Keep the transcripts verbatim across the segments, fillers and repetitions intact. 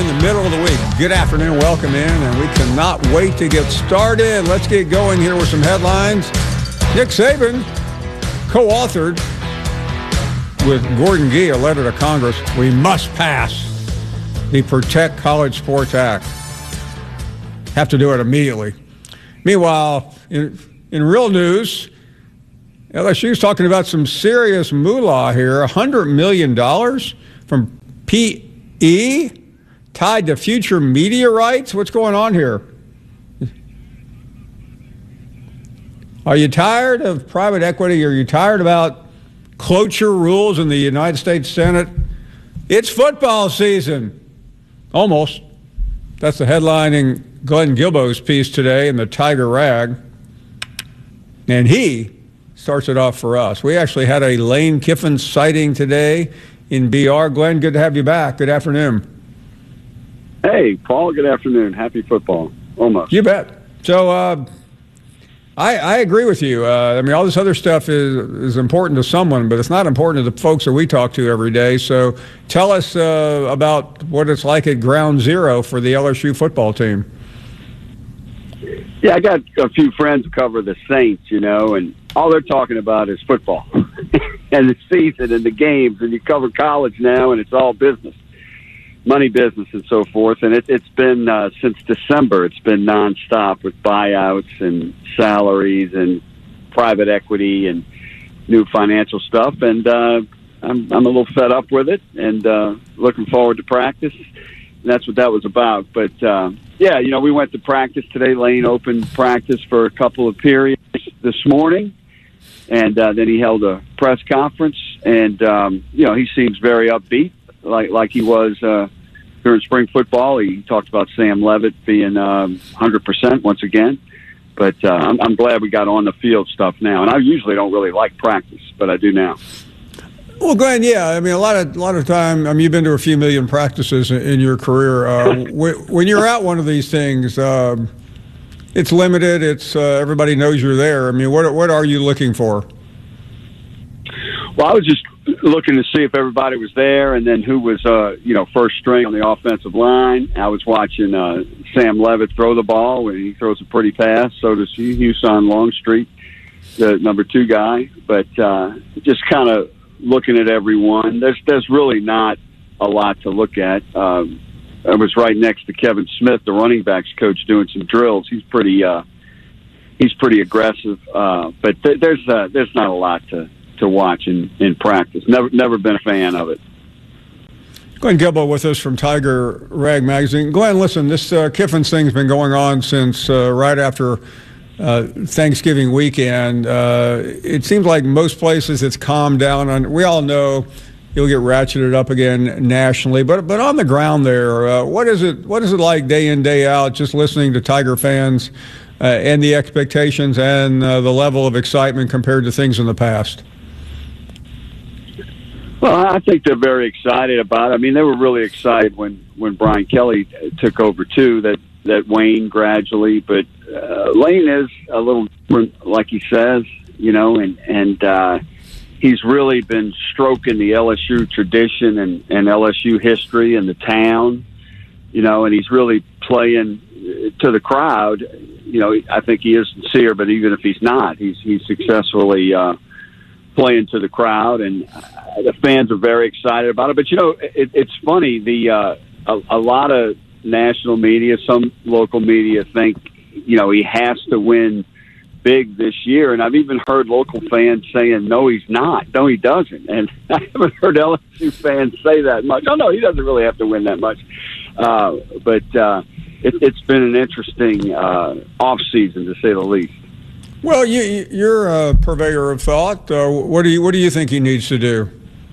in the middle of the week. Good afternoon, welcome in, and we cannot wait to get started. Let's get going here with some headlines. Nick Saban co-authored with Gordon Gee a letter to Congress. We must pass the Protect College Sports Act. Have to do it immediately. Meanwhile, in, in real news, L S U's talking about some serious moolah here, one hundred million dollars from P E tied to future media rights. What's going on here? Are you tired of private equity? Are you tired about cloture rules in the United States Senate? It's football season. Almost. That's the headline in Glenn Guilbeau's piece today in the Tiger Rag. And he starts it off for us. We actually had a Lane Kiffin sighting today in B R. Glenn, good to have you back. Good afternoon. Hey, Paul, good afternoon. Happy football. Almost. You bet. So uh, I, I agree with you. Uh, I mean, all this other stuff is, is important to someone, but it's not important to the folks that we talk to every day. So tell us uh, about what it's like at ground zero for the L S U football team. Yeah, I got a few friends who cover the Saints, you know, and all they're talking about is football and the season and the games. And you cover college now, and it's all business, money business and so forth. And it, it's been uh, since December, it's been nonstop with buyouts and salaries and private equity and new financial stuff. And uh, I'm, I'm a little fed up with it and uh, looking forward to practice. And that's what that was about. But, uh, yeah, you know, we went to practice today. Lane opened practice for a couple of periods this morning. And uh, then he held a press conference. And, um, you know, he seems very upbeat, like like he was uh, during spring football. He talked about Sam Levitt being um, one hundred percent once again. But uh, I'm, I'm glad we got on the field stuff now. And I usually don't really like practice, but I do now. Well, Glenn, yeah, I mean, a lot of a lot of time. I mean, you've been to a few million practices in, in your career. Uh, when, when you're at one of these things, um, it's limited. It's uh, everybody knows you're there. I mean, what what are you looking for? Well, I was just looking to see if everybody was there, and then who was, uh, you know, first string on the offensive line. I was watching uh, Sam Levitt throw the ball, and he throws a pretty pass. So does Houston Longstreet, the number two guy. But uh, just kind of looking at everyone, there's there's really not a lot to look at. Um, I was right next to Kevin Smith, the running backs coach, doing some drills. He's pretty uh, he's pretty aggressive, uh, but th- there's uh, there's not a lot to, to watch in, in practice. Never never been a fan of it. Glenn Guilbeau with us from Tiger Rag Magazine. Glenn, listen, this uh, Kiffin's thing's been going on since uh, right after Uh, Thanksgiving weekend. Uh, it seems like most places it's calmed down. On, we all know you'll get ratcheted up again nationally, but but on the ground there, uh, what is it? What is it like day in, day out? Just listening to Tiger fans uh, and the expectations and uh, the level of excitement compared to things in the past. Well, I think they're very excited about it. I mean, they were really excited when when Brian Kelly took over too. That that waned gradually, but uh, Lane is a little different, like he says, you know, and and uh, he's really been stroking the L S U tradition and, and L S U history and the town, you know, and he's really playing to the crowd. You know, I think he is sincere, but even if he's not, he's he's successfully uh, playing to the crowd, and uh, the fans are very excited about it. But you know, it, it's funny, the uh, a, a lot of national media, some local media think, you know, he has to win big this year. And I've even heard local fans saying, no, he's not. No, he doesn't. And I haven't heard L S U fans say that much. Oh, no, he doesn't really have to win that much. Uh, but uh, it, it's been an interesting uh, off-season, to say the least. Well, you, you're a purveyor of thought. Uh, what do you What do you think he needs to do?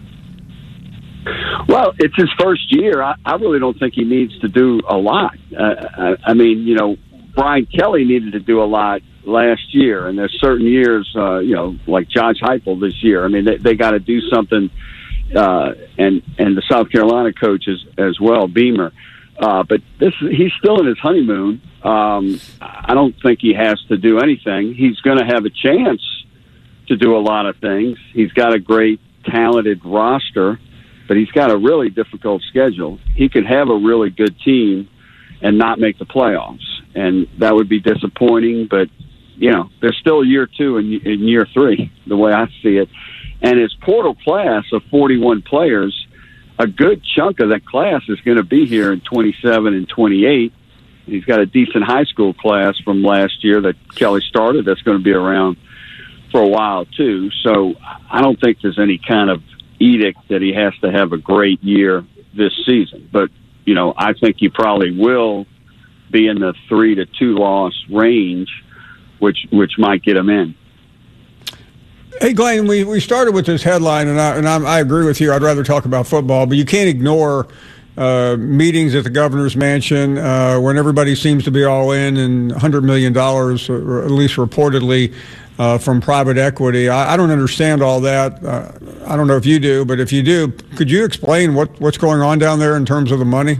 Well, it's his first year. I, I really don't think he needs to do a lot. Uh, I, I mean, you know, Brian Kelly needed to do a lot last year, and there's certain years, uh, you know, like Josh Heupel this year. I mean, they, they got to do something, uh, and and the South Carolina coaches as well, Beamer. Uh, but this he's still in his honeymoon. Um, I don't think he has to do anything. He's going to have a chance to do a lot of things. He's got a great, talented roster. but he's got a really difficult schedule. He could have a really good team and not make the playoffs, and that would be disappointing. But you know, there's still year two and in year three, the way I see it. And his portal class of forty-one players, a good chunk of that class is going to be here in twenty-seven and twenty-eight. He's got a decent high school class from last year that Kelly started that's going to be around for a while, too. So I don't think there's any kind of edict that he has to have a great year this season. But, you know, I think he probably will be in the three to two loss range, which which might get him in. Hey, Glenn, we, we started with this headline, and, I, and I'm, I agree with you. I'd rather talk about football, but you can't ignore uh, meetings at the governor's mansion uh, when everybody seems to be all in and one hundred million dollars, or at least reportedly, uh, from private equity. I, I don't understand all that. Uh, I don't know if you do, but if you do, could you explain what, what's going on down there in terms of the money?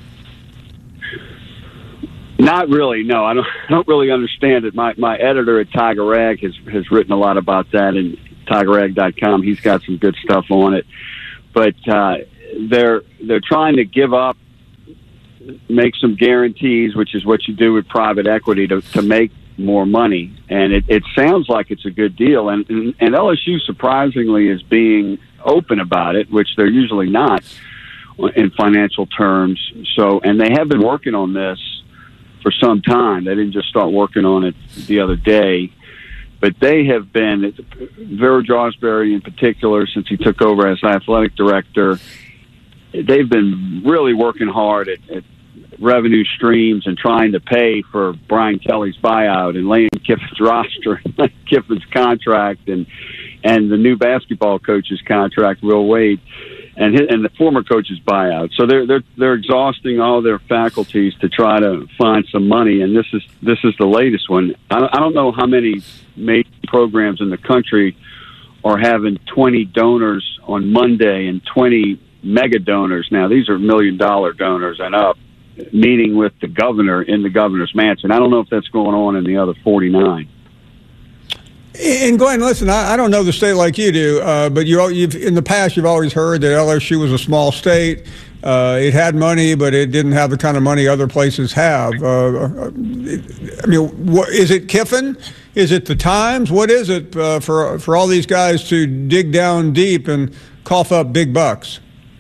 Not really, no. I don't. I don't really understand it. My my editor at Tiger Rag has has written a lot about that, and Tiger Rag dot com. He's got some good stuff on it. But uh, they're they're trying to give up, make some guarantees, which is what you do with private equity to to make more money. And it, it sounds like it's a good deal. And, and and L S U surprisingly is being open about it, which they're usually not in financial terms. So, and they have been working on this for some time. They didn't just start working on it the other day, but they have been, Vera Jawsbury in particular, since he took over as athletic director, they've been really working hard at, at revenue streams and trying to pay for Brian Kelly's buyout and Lane Kiffin's roster, Kiffin's contract, and and the new basketball coach's contract, Will Wade, and his, and the former coach's buyout. So they're they're they're exhausting all their faculties to try to find some money, and this is this is the latest one. I don't, I don't know how many major programs in the country are having twenty donors on Monday and twenty mega donors. Now these are million dollar donors and up, meeting with the governor in the governor's mansion. I don't know if that's going on in the other forty-nine. And Glenn, listen, I, I don't know the state like you do, uh, but you, you've in the past you've always heard that L S U was a small state. Uh, it had money, but it didn't have the kind of money other places have. Uh, I mean, what, is it Kiffin? Is it the Times? What is it uh, for for all these guys to dig down deep and cough up big bucks?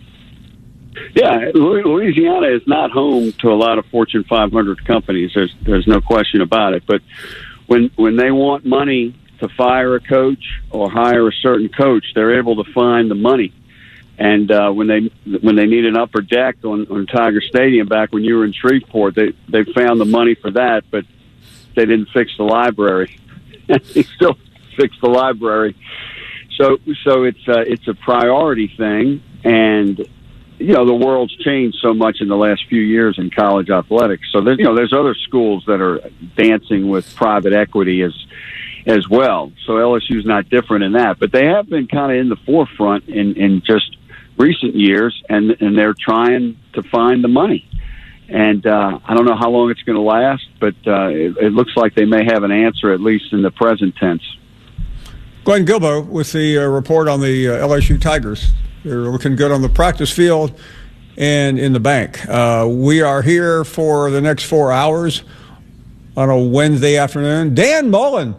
Yeah, Louisiana is not home to a lot of Fortune five hundred companies. There's there's no question about it. But when when they want money to fire a coach or hire a certain coach, they're able to find the money. And uh, when they when they need an upper deck on, on Tiger Stadium back when you were in Shreveport, they they found the money for that, but they didn't fix the library. They still fixed the library. So so it's uh, it's a priority thing, and you know the world's changed so much in the last few years in college athletics. So there's you know there's other schools that are dancing with private equity as as well. So L S U is not different in that, but they have been kind of in the forefront in, in just recent years, and and they're trying to find the money. And uh, I don't know how long it's going to last, but uh, it, it looks like they may have an answer, at least in the present tense. Glenn Guilbeau with the uh, report on the uh, L S U Tigers. They're looking good on the practice field and in the bank. Uh, we are here for the next four hours on a Wednesday afternoon. Dan Mullen.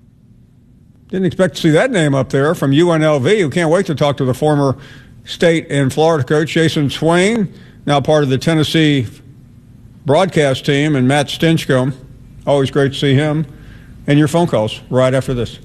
Didn't expect to see that name up there from U N L V. Who can't wait to talk to the former state and Florida coach, Jason Swain, now part of the Tennessee broadcast team, and Matt Stinchcomb. Always great to see him. And your phone calls right after this.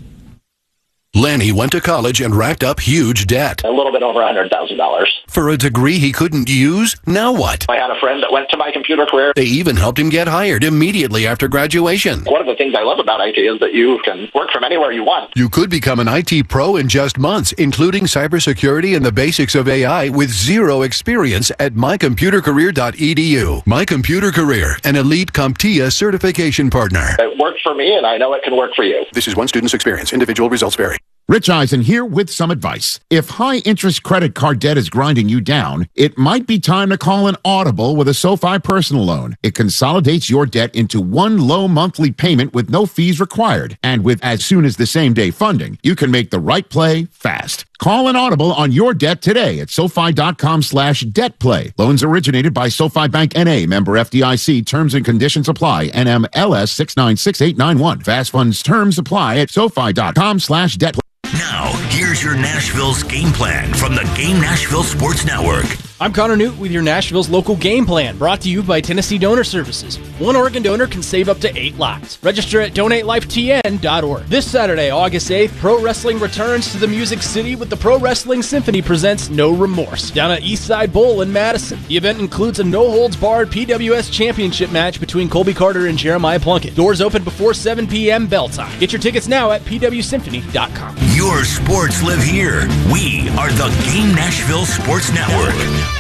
Lanny went to college and racked up huge debt. A little bit over one hundred thousand dollars. For a degree he couldn't use? Now what? I had a friend that went to My Computer Career. They even helped him get hired immediately after graduation. One of the things I love about I T is that you can work from anywhere you want. You could become an I T pro in just months, including cybersecurity and the basics of A I with zero experience at my computer career dot e d u. My Computer Career, an elite CompTIA certification partner. It worked for me, and I know it can work for you. This is one student's experience. Individual results vary. Rich Eisen here with some advice. If high-interest credit card debt is grinding you down, it might be time to call an Audible with a SoFi personal loan. It consolidates your debt into one low monthly payment with no fees required. And with as soon as the same day funding, you can make the right play fast. Call an audible on your debt today at SoFi.com slash debt play. Loans originated by SoFi Bank N A, member F D I C. Terms and conditions apply. N M L S six nine six eight nine one. Fast funds terms apply at SoFi.com slash debt play. Now, here's your Nashville's game plan from the Game Nashville Sports Network. I'm Connor Newt with your Nashville's local game plan, brought to you by Tennessee Donor Services. One Oregon donor can save up to eight lives. Register at donate life T N dot org. This Saturday, August eighth, pro wrestling returns to the Music City with the Pro Wrestling Symphony presents No Remorse down at Eastside Bowl in Madison. The event includes a no-holds-barred P W S championship match between Colby Carter and Jeremiah Plunkett. Doors open before seven p.m. bell time. Get your tickets now at P W symphony dot com. Your sports live here. We are the Game Nashville Sports Network.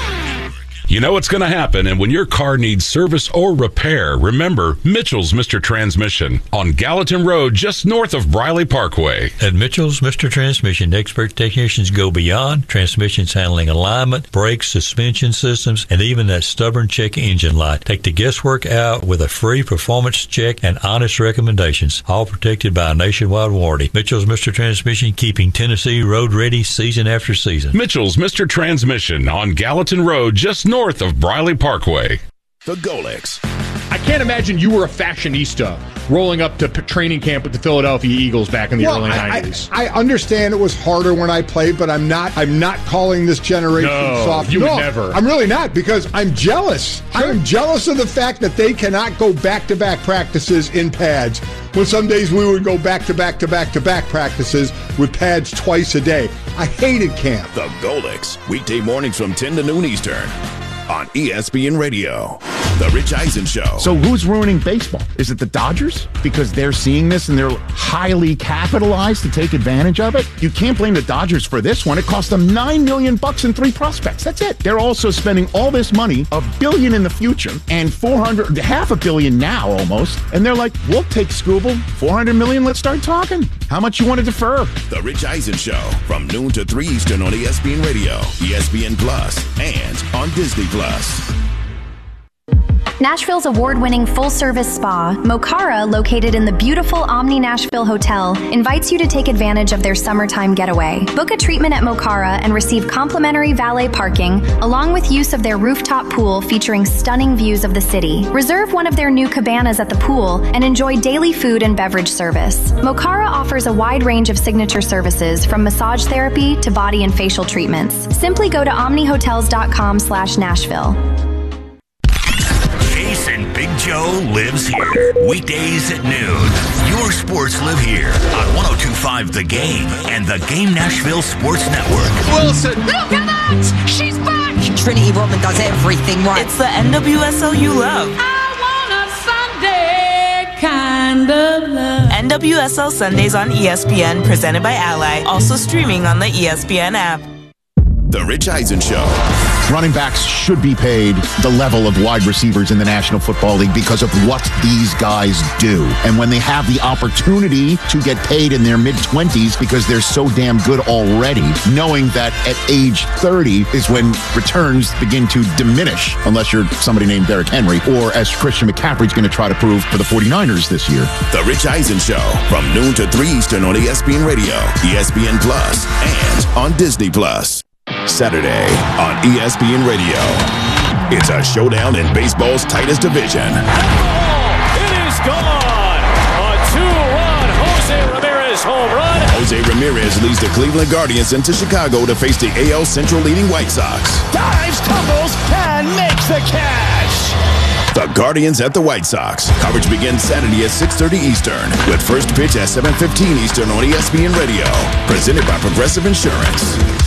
You know what's going to happen, and when your car needs service or repair, remember Mitchell's Mister Transmission on Gallatin Road, just north of Briley Parkway. At Mitchell's Mister Transmission, expert technicians go beyond transmissions handling alignment, brakes, suspension systems, and even that stubborn check engine light. Take the guesswork out with a free performance check and honest recommendations, all protected by a nationwide warranty. Mitchell's Mister Transmission, keeping Tennessee road ready season after season. Mitchell's Mister Transmission on Gallatin Road, just north of Briley Parkway. The Golix. I can't imagine you were a fashionista rolling up to p- training camp with the Philadelphia Eagles back in the well, early I, nineties. I, I understand it was harder when I played, but I'm not I'm not calling this generation no, soft. You no, would never. I'm really not, because I'm jealous. Sure. I'm jealous of the fact that they cannot go back-to-back practices in pads, when some days we would go back-to-back-to-back-to-back practices with pads twice a day. I hated camp. The Golix, weekday mornings from ten to noon Eastern on E S P N Radio. The Rich Eisen Show. So who's ruining baseball? Is it the Dodgers? Because they're seeing this and they're highly capitalized to take advantage of it? You can't blame the Dodgers for this one. It cost them nine million bucks and three prospects. That's it. They're also spending all this money, a billion in the future, and four hundred, half a billion now almost. And they're like, we'll take Scooble. four hundred million, let's start talking. How much you want to defer? The Rich Eisen Show from noon to three Eastern on E S P N Radio, E S P N Plus, and on Disney Plus. Nashville's award-winning full-service spa, Mocara, located in the beautiful Omni Nashville Hotel, invites you to take advantage of their summertime getaway. Book a treatment at Mocara and receive complimentary valet parking, along with use of their rooftop pool featuring stunning views of the city. Reserve one of their new cabanas at the pool and enjoy daily food and beverage service. Mocara offers a wide range of signature services, from massage therapy to body and facial treatments. Simply go to omnihotels.com slash Nashville. Jason Big Joe lives here. Weekdays at noon. Your sports live here on one oh two point five The Game and the Game Nashville Sports Network. Wilson. Look at that! She's back! Trinity Rodman does everything right. It's the N W S L you love. I want a Sunday kind of love. N W S L Sundays on E S P N, presented by Ally. Also streaming on the E S P N app. The Rich Eisen Show. Running backs should be paid the level of wide receivers in the National Football League because of what these guys do. And when they have the opportunity to get paid in their mid-twenties because they're so damn good already, knowing that at age thirty is when returns begin to diminish, unless you're somebody named Derrick Henry, or as Christian McCaffrey's going to try to prove for the forty-niners this year. The Rich Eisen Show from noon to three Eastern on E S P N Radio, E S P N Plus, and on Disney Plus. Saturday on E S P N Radio. It's a showdown in baseball's tightest division. It is gone! A two-run Jose Ramirez home run. Jose Ramirez leads the Cleveland Guardians into Chicago to face the A L Central leading White Sox. Dives, tumbles, and makes the catch! The Guardians at the White Sox. Coverage begins Saturday at six thirty Eastern, with first pitch at seven fifteen Eastern on E S P N Radio. Presented by Progressive Insurance.